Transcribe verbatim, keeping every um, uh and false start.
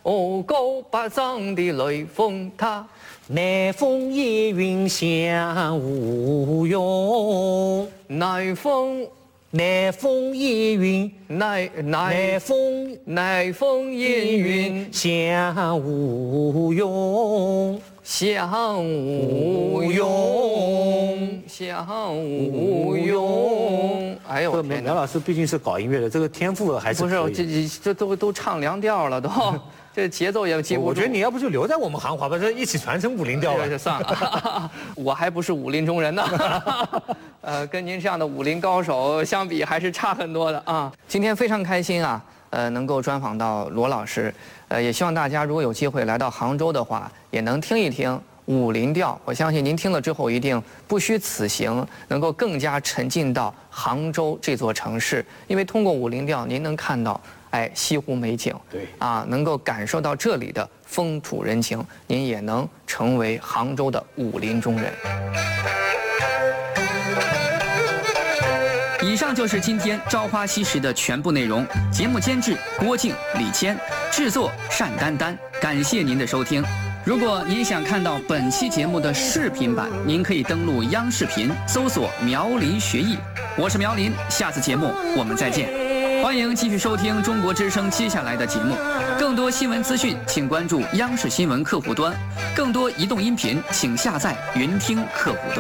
哦，狗巴桑的雷峰塔， 南风夜云响无用， 南风南风夜云， 南南南风南风烟云响无用， 响无用，响无用。哎呦， 这个苗苗老师毕竟是搞音乐的，这个天赋还是不是可以这这这都都唱凉调了都，这节奏也记不住。 我觉得你要不就留在我们行话吧，这一起传承武林调吧。 就算了，我还不是武林中人呢。呃，跟您这样的武林高手相比，还是差很多的啊。今天非常开心啊，呃，能够专访到罗老师，呃，也希望大家如果有机会来到杭州的话，也能听一听武林调。我相信您听了之后，一定不虚此行，能够更加沉浸到杭州这座城市，因为通过武林调，您能看到。哎，西湖美景， 对啊，能够感受到这里的风土人情，您也能成为杭州的武林中人。 以上就是今天《朝花夕拾》的全部内容。节目监制郭靖、李谦，制作单丹丹。感谢您的收听。如果您想看到本期节目的视频版，您可以登录央视频搜索“苗林学艺”。我是苗林，下次节目我们再见。欢迎继续收听中国之声接下来的节目，更多新闻资讯请关注央视新闻客户端，更多移动音频请下载云听客户端。